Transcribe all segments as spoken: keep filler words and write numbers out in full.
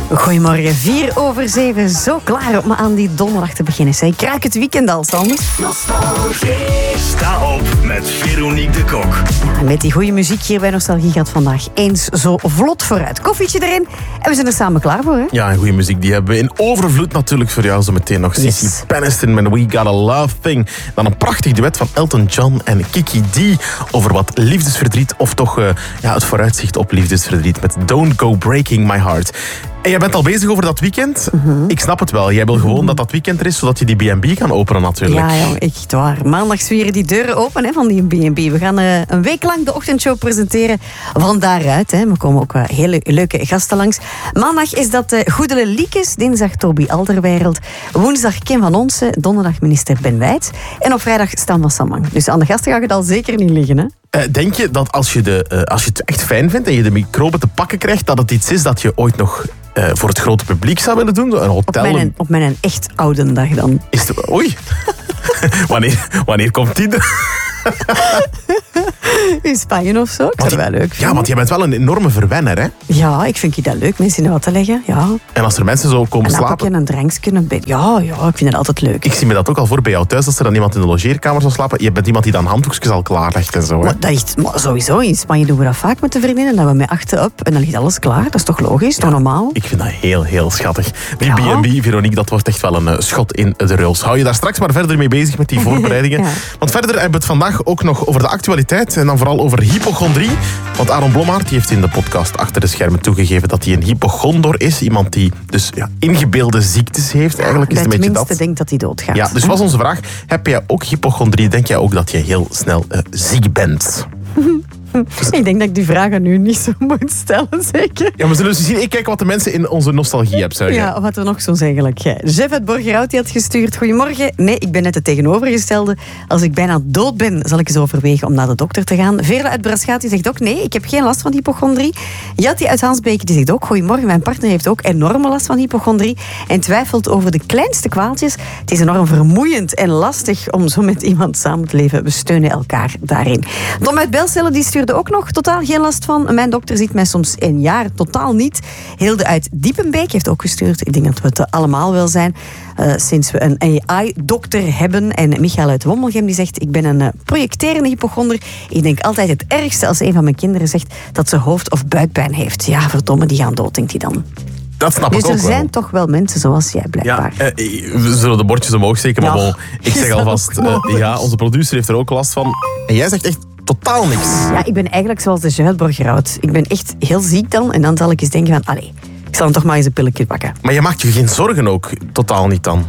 Goedemorgen, vier over zeven. Zo klaar om aan die donderdag te beginnen. Zij kraak het weekend al, Sander. Sta op met Veronique de Kok. Ja, met die goede muziek hier bij Nostalgie gaat vandaag eens zo vlot vooruit. Koffietje erin en we zijn er samen klaar voor, hè? Ja, en goede muziek die hebben we in overvloed natuurlijk voor jou. Zo meteen nog Yes. Cici Peniston met We Got a Love Thing. Dan een prachtig duet van Elton John en Kiki D over wat liefdesverdriet of toch uh, ja, het vooruitzicht op liefdesverdriet met Don't Go Breaking My Heart. En jij bent al bezig over dat weekend. Mm-hmm. Ik snap het wel. Jij wil gewoon dat dat weekend er is, zodat je die B en B kan openen natuurlijk. Ja, jong, echt waar. Maandag zwieren die deuren open hè, van die B en B. We gaan uh, een week lang de ochtendshow presenteren van daaruit. Hè. We komen ook uh, hele leuke gasten langs. Maandag is dat uh, Goedele Liekes, dinsdag Toby Alderweireld, woensdag Kim van Onsen, donderdag minister Ben Wijts en op vrijdag Stan van Samang. Dus aan de gasten gaat het al zeker niet liggen, hè? Uh, denk je dat als je, de, uh, als je het echt fijn vindt en je de microben te pakken krijgt, dat het iets is dat je ooit nog uh, voor het grote publiek zou willen doen? Een hotel? Op mijn, op mijn echt oude dag dan. Is het, oei. wanneer, wanneer komt die er? In Spanje of zo. Ik zou het wel leuk vinden. Ja, want jij bent wel een enorme verwenner, hè? Ja, ik vind dat leuk. Mensen in wat te leggen. Ja. En als er mensen zo komen en slapen... En een drankje. Een bed. Ja, ja, ik vind het altijd leuk. Ik zie me dat ook al voor bij jou thuis, als er dan iemand in de logeerkamer zou slapen. Je bent iemand die dan handdoekjes al klaarlegt en zo, hè? Maar, dat is, maar sowieso, in Spanje doen we dat vaak met de vriendinnen. Dat we met achten op en dan ligt alles klaar. Dat is toch logisch? Ja, toch normaal? Ik vind dat heel, heel schattig. Die Ja. B en B, Veronique, dat wordt echt wel een uh, schot in de ruls. Hou je daar straks maar verder mee bezig met die voorbereidingen. Ja. Want verder hebben we het vandaag ook nog over de actualiteit en dan vooral over hypochondrie. Want Aaron Blommaert die heeft in de podcast Achter de Schermen toegegeven dat hij een hypochondor is. Iemand die dus ja, ingebeelde ziektes heeft. Eigenlijk is het een beetje tenminste dat. denkt dat hij doodgaat. Ja, dus was onze vraag, heb jij ook hypochondrie? Denk jij ook dat je heel snel uh, ziek bent? Ik denk dat ik die vragen nu niet zo moet stellen, zeker. Ja, we zullen eens zien. Ik kijk wat de mensen in onze nostalgie-app zeggen. Ja, wat er nog zo eigenlijk. Jeff uit Borgerhout die had gestuurd. Goedemorgen. Nee, ik ben net het tegenovergestelde. Als ik bijna dood ben, zal ik eens overwegen om naar de dokter te gaan. Veerle uit Braschaat die zegt ook nee, ik heb geen last van hypochondrie. Jatti uit Hansbeek die zegt ook goedemorgen. Mijn partner heeft ook enorme last van hypochondrie en twijfelt over de kleinste kwaaltjes. Het is enorm vermoeiend en lastig om zo met iemand samen te leven. We steunen elkaar daarin. Tom uit Belcellen die stuurde ook nog totaal geen last van. Mijn dokter ziet mij soms een jaar totaal niet. Hilde uit Diepenbeek heeft ook gestuurd. Ik denk dat we het allemaal wel zijn. Uh, sinds we een A I-dokter hebben. En Michael uit Wommelgem die zegt, ik ben een uh, projecterende hypochonder. Ik denk altijd het ergste als een van mijn kinderen zegt dat ze hoofd- of buikpijn heeft. Ja, verdomme, die gaan dood, denkt hij dan. Dat snap Dus ik ook er wel. zijn toch wel mensen zoals jij, blijkbaar. Ja, eh, we zullen de bordjes omhoog steken, maar Ja, bon, ik is zeg dat alvast, ook uh, nodig? ja, onze producer heeft er ook last van. En jij zegt echt totaal niks. Ja, ik ben eigenlijk zoals de Jeff uit Borgerhout. Ik ben echt heel ziek dan. En dan zal ik eens denken van, allee, ik zal hem toch maar eens een pilletje pakken. Maar je maakt je geen zorgen ook totaal niet dan.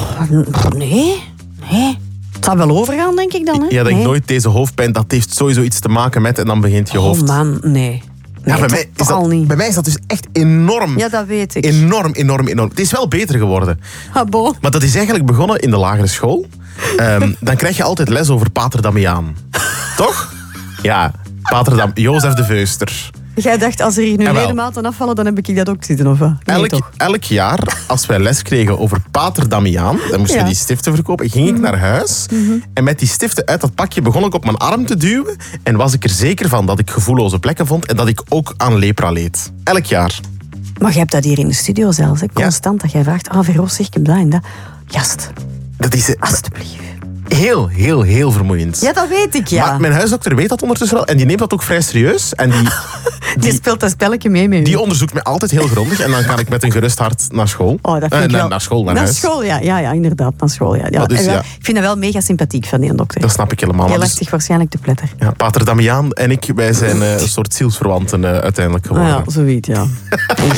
Nee, nee. Het zal wel overgaan, denk ik dan. Hè? Je denkt nee. nooit, deze hoofdpijn, dat heeft sowieso iets te maken met... En dan begint je hoofd... Oh man, nee. ja, Nee, bij, mij is totaal dat, niet. bij mij is dat dus echt enorm. Ja, dat weet ik. Enorm, enorm, enorm. Het is wel beter geworden. Ah, bon. Maar dat is eigenlijk begonnen in de lagere school. Um, dan krijg je altijd les over Pater Damiaan. Toch? Ja, Pater Dam... Jozef de Veuster. Jij dacht, als er hier nu Jawel. ledematen afvallen, dan heb ik dat ook zitten, of wat? Nee, Elk, toch? elk jaar, als wij les kregen over Pater Damiaan, dan moesten Ja. we die stiften verkopen, ging ik naar huis en met die stiften uit dat pakje begon ik op mijn arm te duwen en was ik er zeker van dat ik gevoelloze plekken vond en dat ik ook aan lepra leed. Elk jaar. Maar je hebt dat hier in de studio zelfs, hè? Constant, dat jij vraagt, ah, Veroos, zeg ik heb dat en dat. Gast, Dat is eh, alstublieft. heel, heel, heel vermoeiend. Ja, dat weet ik, ja. Maar mijn huisdokter weet dat ondertussen wel en die neemt dat ook vrij serieus en die, Die die, speelt dat spelletje mee met u. die onderzoekt mij altijd heel grondig en dan kan ik met een gerust hart naar school. Oh, dat vind Eh, ik naar, wel... naar school, naar, naar huis. school, ja, ja, ja, inderdaad, naar school. Ja. Ja, Maar dus, en wel, ja. Ik vind dat wel mega sympathiek van die dokter. Dat snap ik helemaal. Heel Maar dus- lastig waarschijnlijk te pletter. ja, Pater Damiaan en ik, wij zijn eh, een soort zielsverwanten uh, uiteindelijk Ah geworden. ja, zoiets, ja. Echt.